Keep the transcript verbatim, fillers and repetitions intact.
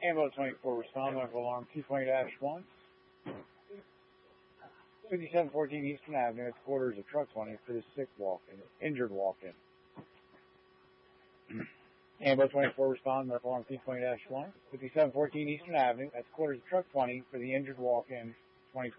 Ambulance twenty-four, respond, medical alarm two twenty dash one. fifty-seven fourteen Eastern Avenue at the quarters of Truck twenty for the sick walk-in, injured walk-in. Ambulance twenty-four, respond, medical alarm two twenty dash one. fifty-seven fourteen Eastern Avenue at the quarters of Truck twenty for the injured walk-in.